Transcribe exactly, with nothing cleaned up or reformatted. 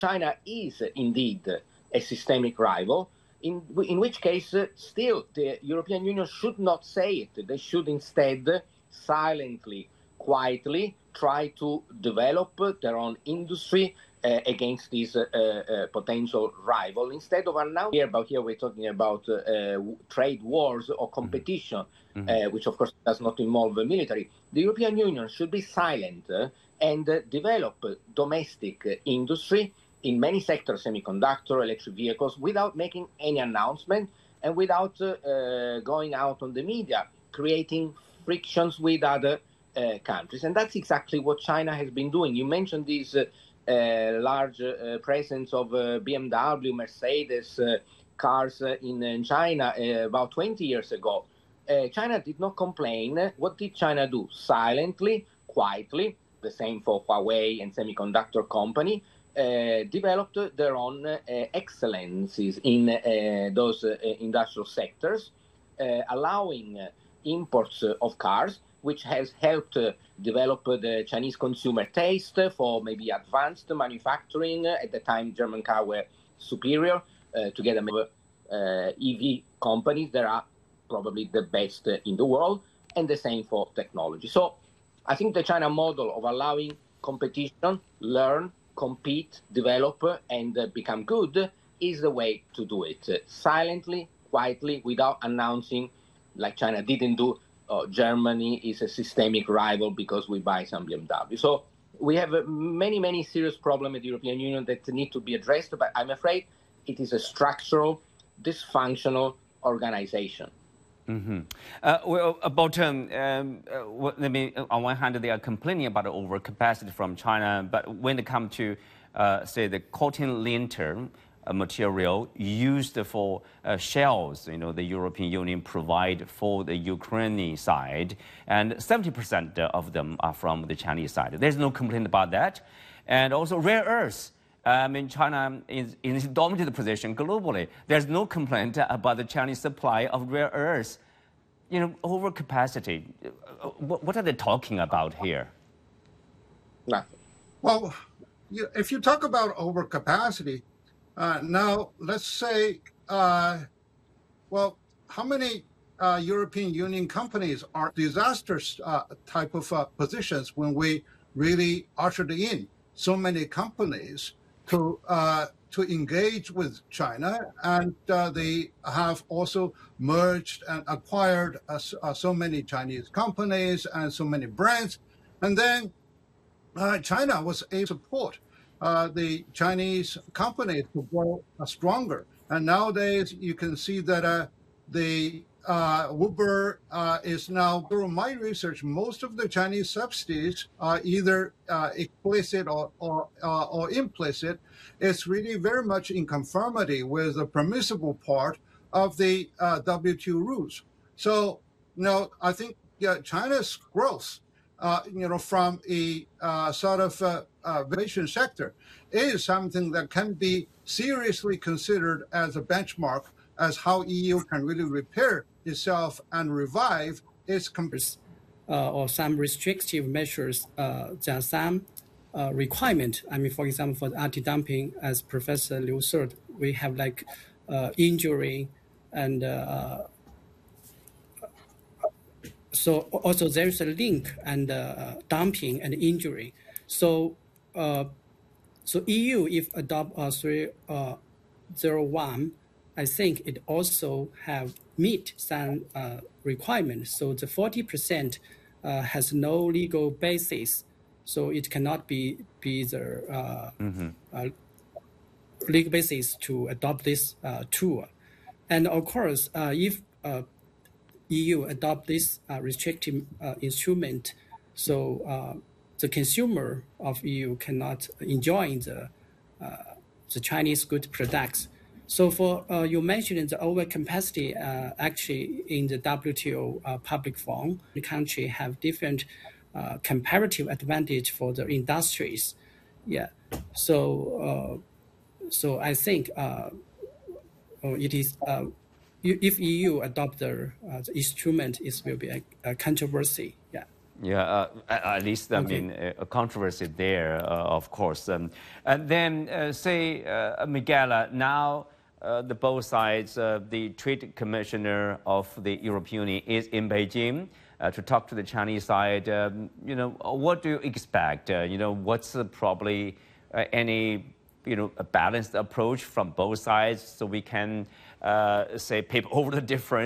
China is indeed a systemic rival, in, in which case uh, still the European Union should not say it. They should instead silently, quietly try to develop their own industry uh, against this uh, uh, potential rival. Instead of announcing here, but here we're talking about uh, uh, trade wars or competition, mm-hmm. uh, which of course does not involve the military. The European Union should be silent uh, and uh, develop uh, domestic uh, industry in many sectors, semiconductor, electric vehicles, without making any announcement and without uh, uh, going out on the media, creating frictions with other uh, countries. And that's exactly what China has been doing. You mentioned this uh, uh, large uh, presence of uh, B M W, Mercedes uh, cars uh, in, in China uh, about twenty years ago. Uh, China did not complain. What did China do? Silently, quietly, the same for Huawei and semiconductor company, Uh, developed their own uh, excellencies in uh, those uh, industrial sectors, uh, allowing uh, imports uh, of cars, which has helped uh, develop uh, the Chinese consumer taste for maybe advanced manufacturing. At the time, German cars were superior. Uh, together with uh, E V companies, they are probably the best uh, in the world, and the same for technology. So I think the China model of allowing competition, learn, compete, develop, and uh, become good is the way to do it. Uh, silently, quietly, without announcing, like China didn't do, uh, Germany is a systemic rival because we buy some B M W. So we have uh, many, many serious problems in the European Union that need to be addressed, but I'm afraid it is a structural, dysfunctional organization. Mm-hmm. Uh, well, about, um, um, uh, well, let me, on one hand, they are complaining about the overcapacity from China, but when it comes to, uh, say, the cotton linter uh, material used for uh, shells, you know, the European Union provide for the Ukrainian side, and seventy percent of them are from the Chinese side. There's no complaint about that. And also rare earths. I mean, China is in its dominant position globally. There's no complaint about the Chinese supply of rare earths. You know, overcapacity. What are they talking about here? Nothing. Well, if you talk about overcapacity, uh, now let's say, uh, well, how many uh, European Union companies are disastrous uh, type of uh, positions when we really ushered in so many companies to uh, to engage with China, and uh, they have also merged and acquired uh, uh, so many Chinese companies and so many brands, and then uh, China was able to support uh, the Chinese companies to grow uh, stronger. And nowadays, you can see that uh, the uh, Uber uh, is now, through my research, most of the Chinese subsidies are either uh, explicit or, or, uh, or implicit. It's really very much in conformity with the permissible part of the uh, W T O rules. So, you know, I think yeah, China's growth, uh, you know, from a uh, sort of uh, uh, aviation sector is something that can be seriously considered as a benchmark as how E U can really repair itself and revive its companies. Uh, or some restrictive measures, uh, there are some uh, requirement. I mean, for example, for anti-dumping, as Professor Liu said, we have like uh, injury and uh, so also there's a link and uh, dumping and injury. So, uh, so E U, if adopt uh, three uh, zero one, I think it also have meet some uh, requirements. So the forty percent uh, has no legal basis, so it cannot be be the uh, mm-hmm. uh, legal basis to adopt this uh, tool. And of course, uh, if uh, E U adopt this uh, restrictive uh, instrument, so uh, the consumer of E U cannot enjoy the uh, the Chinese good products. So for uh, you mentioned the overcapacity, uh, actually in the W T O uh, public forum, the country have different uh, comparative advantage for the industries. Yeah. So uh, so I think uh, it is uh, if E U adopt the, uh, the instrument, it will be a, a controversy. Yeah. Yeah, uh, at least, I okay. mean, a controversy there, uh, of course. Um, and then, uh, say, uh, Miguel, uh, now uh, the both sides, uh, the Trade Commissioner of the European Union is in Beijing uh, to talk to the Chinese side. Um, you know, what do you expect? Uh, you know, what's uh, probably uh, any, you know, a balanced approach from both sides so we can, uh, say, paper over the difference?